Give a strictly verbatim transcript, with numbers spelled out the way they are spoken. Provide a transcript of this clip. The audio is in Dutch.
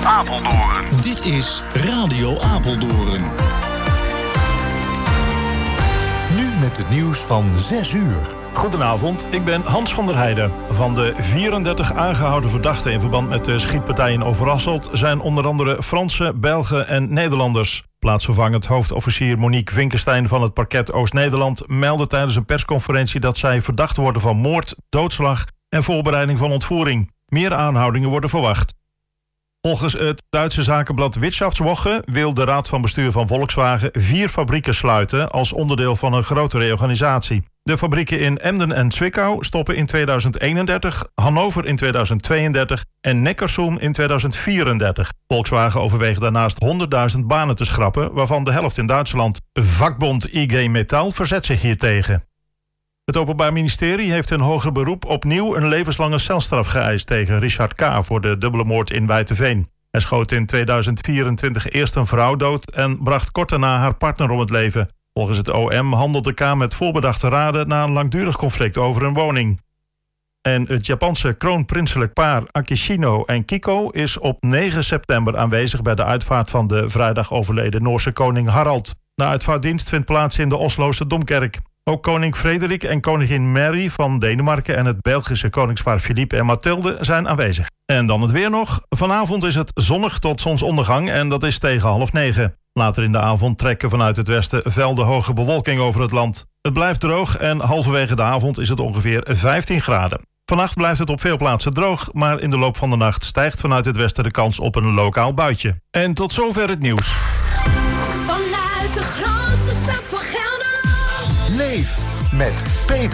Apeldoorn. Dit is Radio Apeldoorn. Nu met het nieuws van zes uur. Goedenavond, ik ben Hans van der Heijden. Van de vierendertig aangehouden verdachten in verband met de schietpartij in Overasselt zijn onder andere Fransen, Belgen en Nederlanders. Plaatsvervangend hoofdofficier Monique Vinkenstein van het parket Oost-Nederland meldde tijdens een persconferentie dat zij verdacht worden van moord, doodslag en voorbereiding van ontvoering. Meer aanhoudingen worden verwacht. Volgens het Duitse zakenblad Wirtschaftswoche wil de raad van bestuur van Volkswagen vier fabrieken sluiten als onderdeel van een grote reorganisatie. De fabrieken in Emden en Zwickau stoppen in tweeduizend eenendertig, Hannover in tweeduizend tweeëndertig en Neckarsulm in tweeduizend vierendertig. Volkswagen overweegt daarnaast honderdduizend banen te schrappen, waarvan de helft in Duitsland. Vakbond I G Metall verzet zich hiertegen. Het Openbaar Ministerie heeft in hoger beroep opnieuw een levenslange celstraf geëist tegen Richard K. voor de dubbele moord in Wijteveen. Hij schoot in tweeduizend vierentwintig eerst een vrouw dood en bracht kort daarna haar partner om het leven. Volgens het O M handelde K. met voorbedachte raden na een langdurig conflict over een woning. En het Japanse kroonprinselijk paar Akishino en Kiko is op negen september aanwezig bij de uitvaart van de vrijdag overleden Noorse koning Harald. De uitvaartdienst vindt plaats in de Osloose Domkerk. Ook koning Frederik en koningin Mary van Denemarken en het Belgische koningspaar Philippe en Mathilde zijn aanwezig. En dan het weer nog. Vanavond is het zonnig tot zonsondergang en dat is tegen half negen. Later in de avond trekken vanuit het westen velden hoge bewolking over het land. Het blijft droog en halverwege de avond is het ongeveer vijftien graden. Vannacht blijft het op veel plaatsen droog, maar in de loop van de nacht stijgt vanuit het westen de kans op een lokaal buitje. En tot zover het nieuws. Vanuit de grootste stad van Gelderland. Leef met Peter.